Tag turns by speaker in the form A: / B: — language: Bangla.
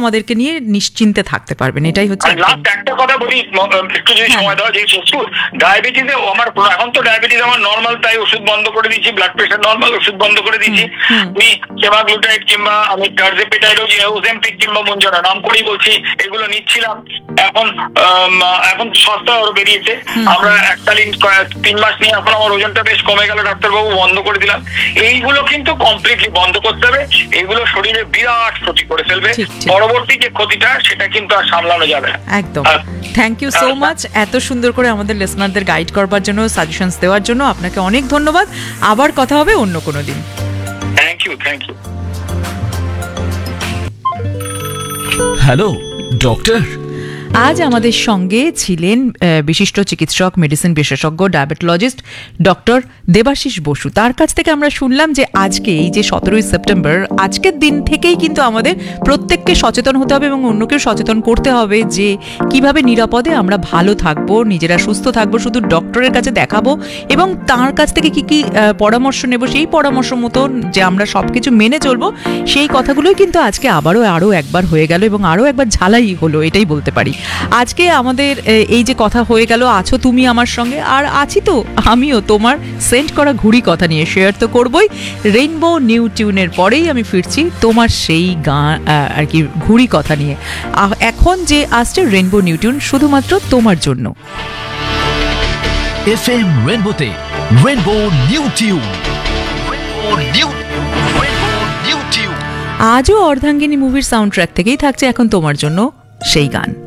A: আমাদেরকে নিয়ে নিশ্চিন্তে থাকতে পারবেন, এটাই হচ্ছে।
B: লাস্ট একটা কথা বলি, একটু যদি সময় দেওয়া যায়। ডায়াবেটিসে আমার এখন তো ডায়াবেটিস আমার নর্মাল, তাই ওষুধ বন্ধ করে দিয়েছি, ব্লাড প্রেশার নর্মাল, ওষুধ বন্ধ করে দিয়েছি। আমি সেমাগ্লুটাইড কিংবা আমি টার্জেপিটাইড, ওজেমপিক কিংবা মঞ্জনা, নাম করেই বলছি, এগুলো নিচ্ছিলাম। এখন সস্তা আরো বেরিয়েছে। আমরা এককালীন 3 মাস নিয়ে এখন আমার ওজনটা বেশ কমে গেল, ডাক্তারবাবু বন্ধ করে দিলাম। এইগুলো কিন্তু কমপ্লিটলি বন্ধ করতে হবে, এইগুলো শরীরে বিরাট ক্ষতি করে ফেলবে। পরবর্তী যে ক্ষতিটা সেটা কিন্তু আর সামলানো যাবে না।
A: একদম। থ্যাংক ইউ সো মাচ, এত সুন্দর করে আমাদের লিসনারদের গাইড করবার জন্য, সাজেশনস দেওয়ার জন্য আপনাকে অনেক ধন্যবাদ। আবার কথা হবে অন্য কোনো দিন।
B: Thank you.
C: Hello doctor.
A: আজ আমাদের সঙ্গে ছিলেন বিশিষ্ট চিকিৎসক, মেডিসিন বিশেষজ্ঞ, ডায়াবেটোলজিস্ট ডক্টর দেবাশিস বসু। তার কাছ থেকে আমরা শুনলাম যে আজকে এই যে 17ই সেপ্টেম্বর, আজকের দিন থেকেই কিন্তু আমাদের প্রত্যেককে সচেতন হতে হবে এবং অন্যকেও সচেতন করতে হবে যে কিভাবে নিরাপদে আমরা ভালো থাকবো, নিজেরা সুস্থ থাকবো, শুধু ডক্টরের কাছে দেখাবো এবং তার কাছ থেকে কি কি পরামর্শ নেব, সেই পরামর্শ মতন যে আমরা সবকিছু মেনে চলবো, সেই কথাগুলোই কিন্তু আজকে আরও একবার হয়ে গেল এবং আরও একবার ঝালাই হলো, এটাই বলতে পারি। আজকে আমাদের এই যে কথা হয়ে গেল, আছো তুমি আমার সঙ্গে, আর আছি তো আমিও তোমার সেন্ড করা ঘুড়ি কথা নিয়ে, শেয়ার তো করবই। রেইনবো নিউ টিউনের পরেই আমি ফিরছি তোমার সেই গান আর কি ঘুড়ি কথা নিয়ে। এখন যে আসছে রেইনবো নিউ টিউন শুধুমাত্র তোমার জন্য।
C: FM রেইনবোতে rainbow new tune.
A: আজও অর্ধাঙ্গিনী মুভির সাউন্ড ট্র্যাক থেকেই থাকছে এখন তোমার জন্য সেই গান।